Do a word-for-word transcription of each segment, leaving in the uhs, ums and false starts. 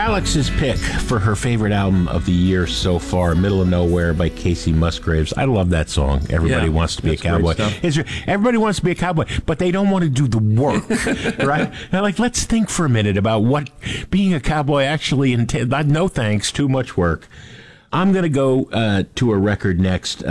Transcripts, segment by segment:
Alex's pick for her favorite album of the year so far, Middle of Nowhere by Casey Musgraves. I love that song. Everybody Yeah, wants to be a that's great cowboy. stuff. It's, everybody wants to be a cowboy, but they don't want to do the work, right? They're like, let's think for a minute about what being a cowboy actually entails. No thanks, too much work. I'm going to go uh, to a record next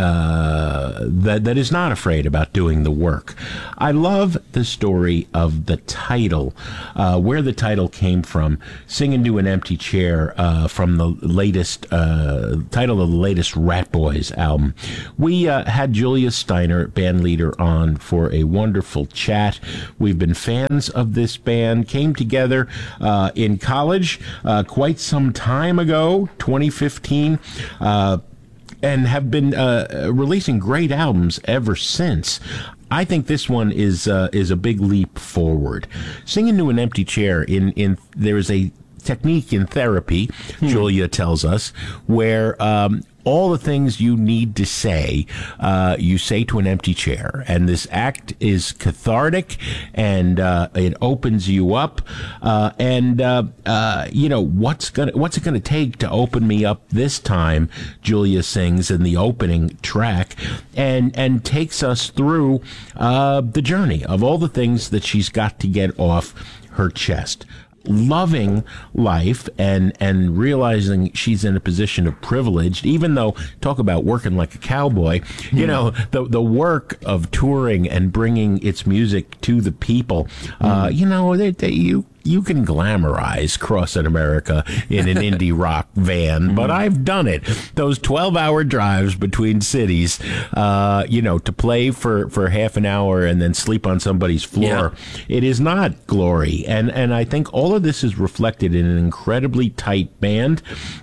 uh, that that is not afraid about doing the work. I love the story of the title, uh, where the title came from. Sing into an Empty Chair uh, from the latest uh, title of the latest Rat Boys album. We uh, had Julia Steiner, band leader, on for a wonderful chat. We've been fans of this band. Came together uh, in college uh, quite some time ago, twenty fifteen. Uh, and have been uh, releasing great albums ever since. I think this one is uh, is a big leap forward. Sing into an Empty Chair. In in there is a technique in therapy, hmm. Julia tells us, where um, all the things you need to say, uh, you say to an empty chair. And this act is cathartic, and uh, it opens you up. Uh, and, uh, uh, you know, what's gonna what's it going to take to open me up this time, Julia sings in the opening track, and, and takes us through uh, the journey of all the things that she's got to get off her chest. Loving life and and realizing she's in a position of privilege, even though, talk about working like a cowboy, you know, the the work of touring and bringing its music to the people, uh, you know, they, they, you you can glamorize crossing America in an indie rock van, but I've done it. Those twelve-hour drives between cities, uh, you know, to play for, for half an hour and then sleep on somebody's floor, yeah. It is not glory. And, and I think all of this is reflected in an incredibly tight band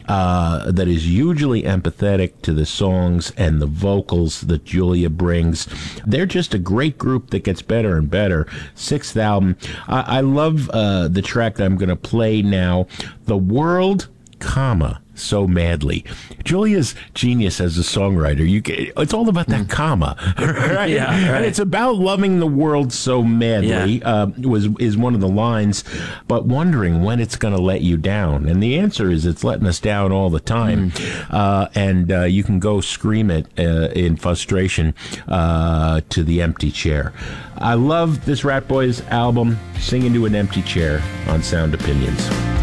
uh, that is hugely empathetic to the songs and the vocals that Julia brings. They're just a great group that gets better and better. Sixth album. I, I love uh, the track that I'm going to play now, The World, comma, So Madly. Julia's genius as a songwriter. You can, it's all about that comma, right? Yeah, right. And it's about loving the world so madly. Yeah. Uh, was is one of the lines, but wondering when it's going to let you down. And the answer is it's letting us down all the time. Mm. Uh, and uh, you can go scream it uh, in frustration uh, to the empty chair. I love this Rat Boys album. Sing into an Empty Chair on Sound Opinions.